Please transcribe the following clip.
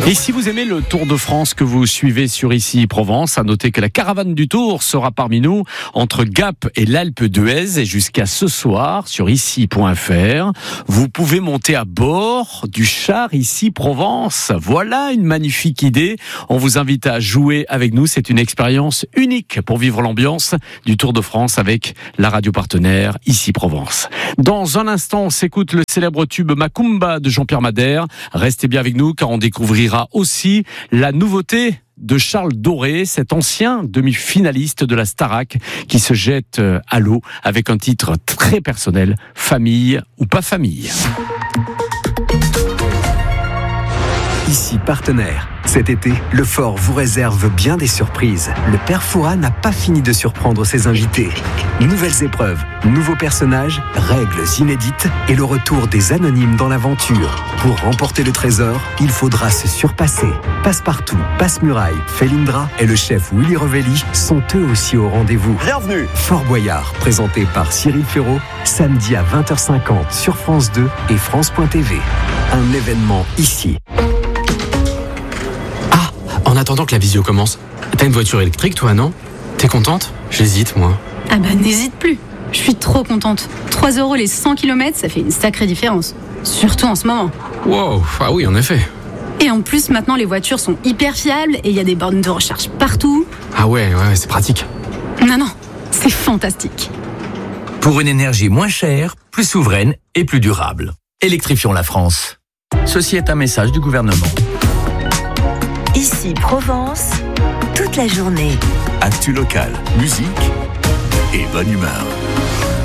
Et si vous aimez le Tour de France que vous suivez sur Ici Provence, à noter que la caravane du Tour sera parmi nous entre Gap et l'Alpe d'Huez et jusqu'à ce soir sur ici.fr. Vous pouvez monter à bord du char Ici Provence. Voilà une magnifique idée. On vous invite à jouer avec nous. C'est une expérience unique pour vivre l'ambiance du Tour de France avec la radio partenaire Ici Provence. Dans un instant, on s'écoute le célèbre tube Macumba de Jean-Pierre Madère. Restez bien avec nous car on découvrira aussi la nouveauté de Charles Doré, cet ancien demi-finaliste de la Starac qui se jette à l'eau avec un titre très personnel, Famille ou pas famille. Ici partenaire. Cet été, le Fort vous réserve bien des surprises. Le père Fouras n'a pas fini de surprendre ses invités. Nouvelles épreuves, nouveaux personnages, règles inédites et le retour des anonymes dans l'aventure. Pour remporter le trésor, il faudra se surpasser. Passepartout, Passe-Muraille, Felindra et le chef Willy Revelli sont eux aussi au rendez-vous. Bienvenue. Fort Boyard, présenté par Cyril Ferraud, samedi à 20h50 sur France 2 et France.tv. Un événement ici. En attendant que la visio commence, t'as une voiture électrique toi, non? T'es contente? J'hésite, moi. Ah bah n'hésite plus. Je suis trop contente. 3 € les 100 km, ça fait une sacrée différence. Surtout en ce moment. Wow, ah oui, en effet. Et en plus, maintenant, les voitures sont hyper fiables et il y a des bornes de recharge partout. Ah ouais, c'est pratique. Non, c'est fantastique. Pour une énergie moins chère, plus souveraine et plus durable. Électrifions la France. Ceci est un message du gouvernement. Ici Provence, toute la journée. Actu local, musique et bonne humeur.